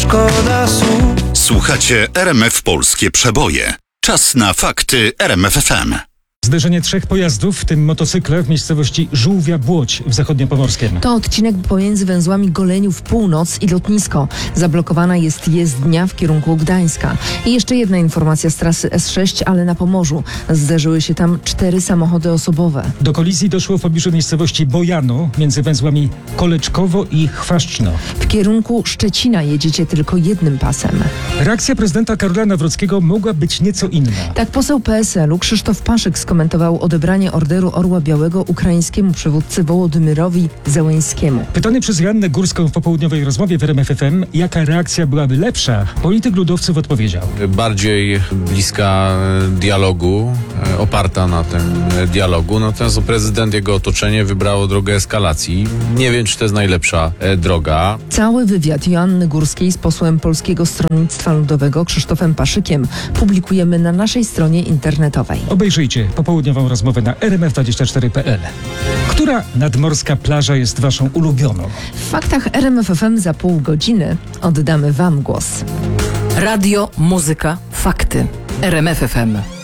szkoda słów. Słuchacie RMF Polskie Przeboje. Czas na fakty RMF FM. Zderzenie 3 pojazdów, w tym motocykla, w miejscowości Żółwia-Błoć w zachodniopomorskiem. To odcinek pomiędzy węzłami Goleniów Północ i lotnisko. Zablokowana jest jezdnia w kierunku Gdańska. I jeszcze jedna informacja z trasy S6, ale na Pomorzu. Zderzyły się tam 4 samochody osobowe. Do kolizji doszło w pobliżu miejscowości Bojano, między węzłami Koleczkowo i Chwaszczno. W kierunku Szczecina jedziecie tylko jednym pasem. Reakcja prezydenta Karola Nawrockiego mogła być nieco inna. Tak poseł PSL-u Krzysztof Paszyk skomentował odebranie Orderu Orła Białego ukraińskiemu przywódcy Wołodymyrowi Zełeńskiemu. Pytany przez Joannę Górską w popołudniowej rozmowie w RMF FM, jaka reakcja byłaby lepsza, polityk ludowców odpowiedział. Bardziej bliska dialogu, oparta na tym dialogu, natomiast prezydent, jego otoczenie wybrało drogę eskalacji. Nie wiem, czy to jest najlepsza droga. Cały wywiad Joanny Górskiej z posłem Polskiego Stronnictwa Ludowego Krzysztofem Paszykiem publikujemy na naszej stronie internetowej. Obejrzyjcie popołudniową rozmowę na rmf24.pl. Która nadmorska plaża jest waszą ulubioną? W faktach RMF FM za pół godziny oddamy wam głos. Radio, muzyka, fakty. RMF FM.